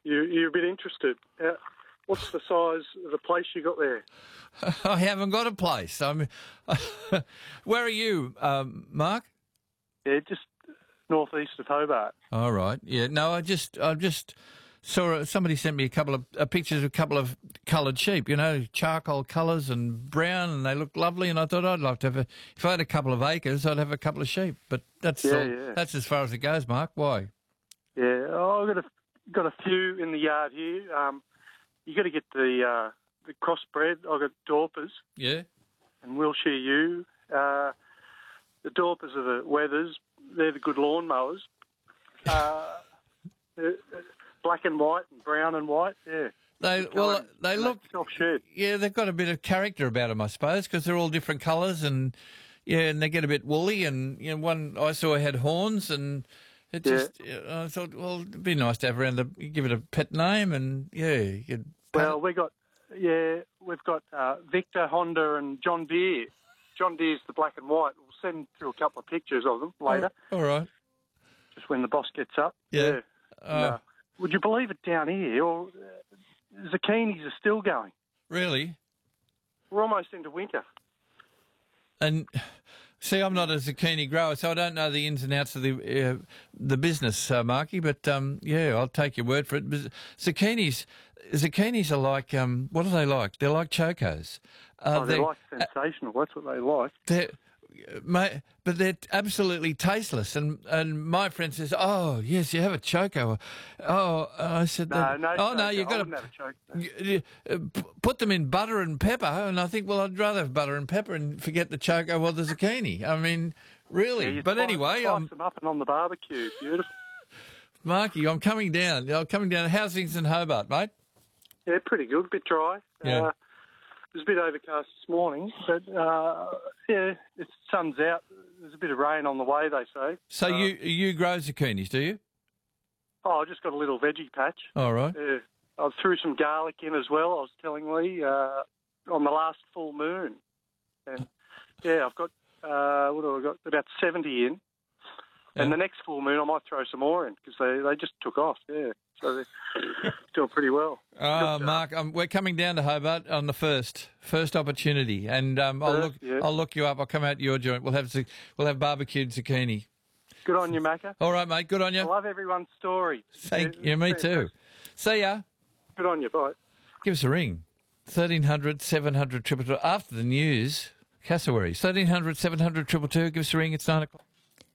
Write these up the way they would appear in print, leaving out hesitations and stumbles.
You're a bit interested. What's the size of the place you got there? I haven't got a place. Where are you, Mark? Yeah, just northeast of Hobart. All right. Yeah. No, I just saw somebody sent me a couple of pictures of a couple of coloured sheep. You know, charcoal colours and brown, and they look lovely. And I thought I'd like to have if I had a couple of acres, I'd have a couple of sheep. But that's that's as far as it goes, Mark. Why? Yeah, I've got a few in the yard here. You got to get the crossbred. I've got Dorpers. Yeah. And Wilshire Ewe. The Dorpers are the Weathers. They're the good lawn mowers. Black and white and brown and white. Yeah. They look self-shed. Yeah, they've got a bit of character about them, I suppose, because they're all different colours and and they get a bit woolly. And one I saw had horns and. It just, I thought, well, it'd be nice to have around give it a pet name, and Well, we've got Victor, Honda, and John Deere. John Deere's the black and white. We'll send through a couple of pictures of them later. All right. Just when the boss gets up. Yeah. Would you believe it down here? Zucchinis are still going. Really? We're almost into winter. And. See, I'm not a zucchini grower, so I don't know the ins and outs of the business, Marky. But I'll take your word for it. But zucchinis are like what are they like? They're like chocos. They're like sensational. That's what they like. But they're absolutely tasteless. And my friend says, "Oh, yes, you have a choco." Oh, I said, "No, you've got to put them in butter and pepper." And I think, well, I'd rather have butter and pepper and forget the choco or the zucchini. I mean, really. Yeah, but anyway, spice them up and on the barbecue. Beautiful. Marky, I'm coming down. How's things in Hobart, mate? Yeah, pretty good. A bit dry. Yeah. It was a bit overcast this morning, but the sun's out. There's a bit of rain on the way, they say. So you grow zucchinis, do you? Oh, I just got a little veggie patch. All right. I threw some garlic in as well, I was telling Lee, on the last full moon. And, I've got, what have I got? About 70 in. Yeah. And the next full moon, I might throw some more in because they just took off, So they're doing pretty well. Oh, Mark, we're coming down to Hobart on the first opportunity, and I'll look you up. I'll come out to your joint. We'll have barbecued zucchini. Good on you, Macca. All right, mate. Good on you. I love everyone's story. Thank you. Me too. See ya. Good on you. Bye. Give us a ring. 1300 700 222. After the news, Cassowaries. 1300 700 222. Give us a ring. It's 9 o'clock.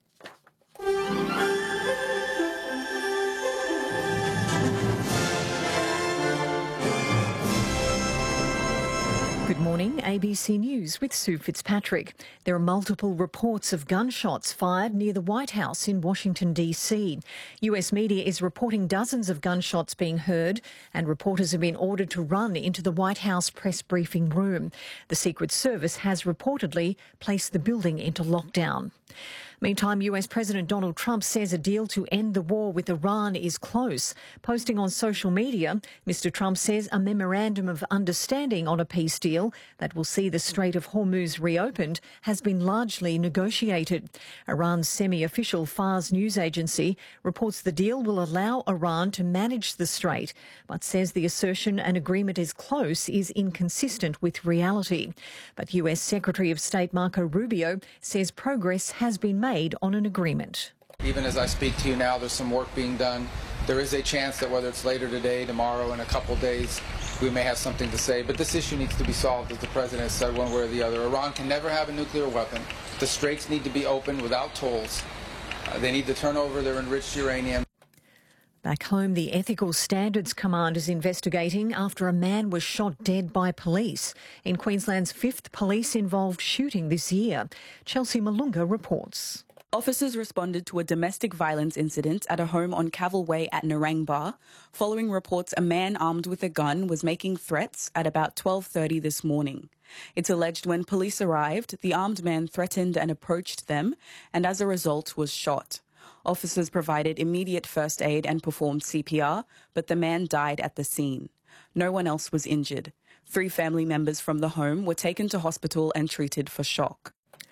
Good morning, ABC News with Sue Fitzpatrick. There are multiple reports of gunshots fired near the White House in Washington, D.C. US media is reporting dozens of gunshots being heard, and reporters have been ordered to run into the White House press briefing room. The Secret Service has reportedly placed the building into lockdown. Meantime, US President Donald Trump says a deal to end the war with Iran is close. Posting on social media, Mr. Trump says a memorandum of understanding on a peace deal that will see the Strait of Hormuz reopened has been largely negotiated. Iran's semi-official Fars news agency reports the deal will allow Iran to manage the strait, but says the assertion an agreement is close is inconsistent with reality. But US Secretary of State Marco Rubio says progress has been made on an agreement. Even as I speak to you now, there's some work being done. There is a chance that whether it's later today, tomorrow, in a couple of days, we may have something to say. But this issue needs to be solved, as the President said, one way or the other. Iran can never have a nuclear weapon. The straits need to be opened without tolls. They need to turn over their enriched uranium. Back home, the Ethical Standards Command is investigating after a man was shot dead by police in Queensland's 5th police-involved shooting this year. Chelsea Malunga reports. Officers responded to a domestic violence incident at a home on Cavill Way at Narangba, following reports a man armed with a gun was making threats at about 12:30 this morning. It's alleged when police arrived, the armed man threatened and approached them, and as a result was shot. Officers provided immediate first aid and performed CPR, but the man died at the scene. No one else was injured. 3 family members from the home were taken to hospital and treated for shock.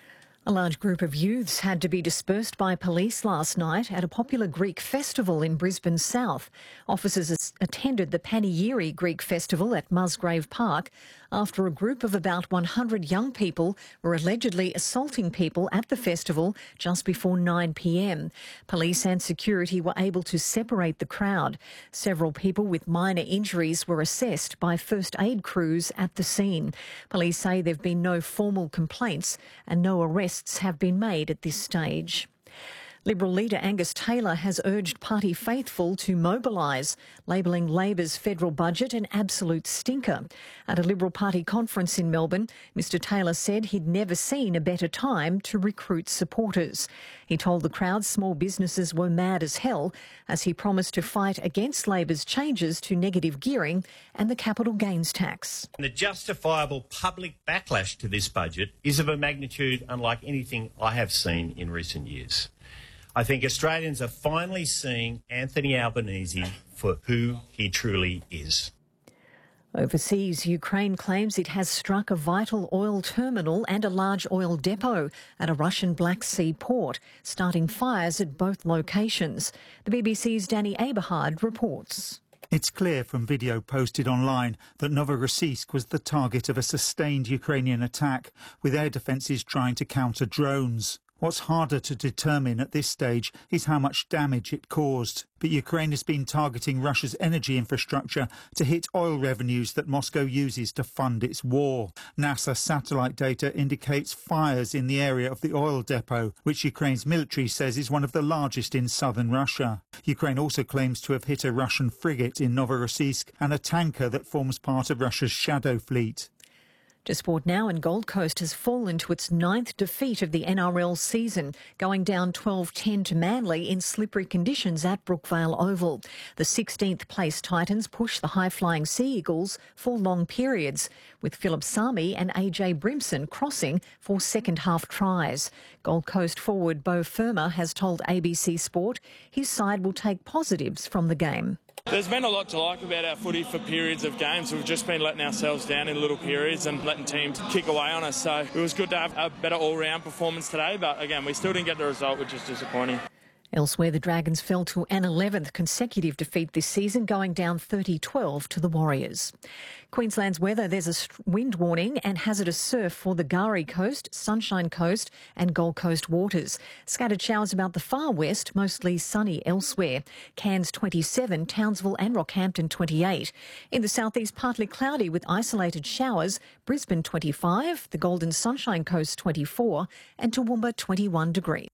A large group of youths had to be dispersed by police last night at a popular Greek festival in Brisbane South. Officers attended the Panegyri Greek Festival at Musgrave Park after a group of about 100 young people were allegedly assaulting people at the festival just before 9 p.m. Police and security were able to separate the crowd. Several people with minor injuries were assessed by first aid crews at the scene. Police say there have been no formal complaints and no arrests have been made at this stage. Liberal leader Angus Taylor has urged party faithful to mobilise, labelling Labor's federal budget an absolute stinker. At a Liberal Party conference in Melbourne, Mr Taylor said he'd never seen a better time to recruit supporters. He told the crowd small businesses were mad as hell as he promised to fight against Labor's changes to negative gearing and the capital gains tax. The justifiable public backlash to this budget is of a magnitude unlike anything I have seen in recent years. I think Australians are finally seeing Anthony Albanese for who he truly is. Overseas, Ukraine claims it has struck a vital oil terminal and a large oil depot at a Russian Black Sea port, starting fires at both locations. The BBC's Danny Aberhard reports. It's clear from video posted online that Novorossiysk was the target of a sustained Ukrainian attack, with air defences trying to counter drones. What's harder to determine at this stage is how much damage it caused. But Ukraine has been targeting Russia's energy infrastructure to hit oil revenues that Moscow uses to fund its war. NASA satellite data indicates fires in the area of the oil depot, which Ukraine's military says is one of the largest in southern Russia. Ukraine also claims to have hit a Russian frigate in Novorossiysk and a tanker that forms part of Russia's Shadow Fleet. To sport now, and Gold Coast has fallen to its 9th defeat of the NRL season, going down 12-10 to Manly in slippery conditions at Brookvale Oval. The 16th place Titans push the high-flying Sea Eagles for long periods, with Philip Sami and AJ Brimson crossing for second-half tries. Gold Coast forward Beau Fermor has told ABC Sport his side will take positives from the game. There's been a lot to like about our footy for periods of games. We've just been letting ourselves down in little periods and letting teams kick away on us. So it was good to have a better all-round performance today. But again, we still didn't get the result, which is disappointing. Elsewhere, the Dragons fell to an 11th consecutive defeat this season, going down 30-12 to the Warriors. Queensland's weather, there's a wind warning and hazardous surf for the Gari Coast, Sunshine Coast and Gold Coast waters. Scattered showers about the far west, mostly sunny elsewhere. Cairns 27, Townsville and Rockhampton 28. In the southeast, partly cloudy with isolated showers. Brisbane 25, the Golden Sunshine Coast 24 and Toowoomba 21 degrees.